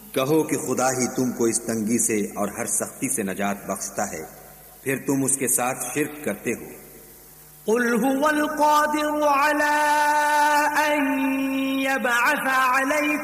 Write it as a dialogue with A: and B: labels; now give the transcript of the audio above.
A: कहो कि खुदा ही तुमको इस तंगी से और हर सख्ती से नजात बख्शता है, फिर तुम उसके साथ शिर्क करते हो।
B: कुल हुवल कादिरु अला अन यबअस अलैकुम